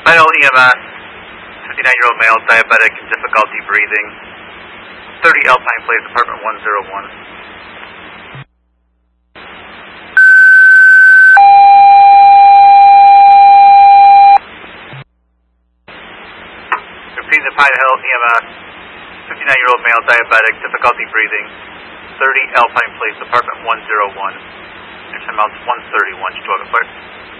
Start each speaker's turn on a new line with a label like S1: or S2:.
S1: Vital EMS, 59-year-old male, diabetic, difficulty breathing, 30 Alpine Place, apartment 101. Repeat the Pine Hill EMS, 59-year-old male, diabetic, difficulty breathing, 30 Alpine Place, apartment 101. Next amounts 131. Chihuahua Clear.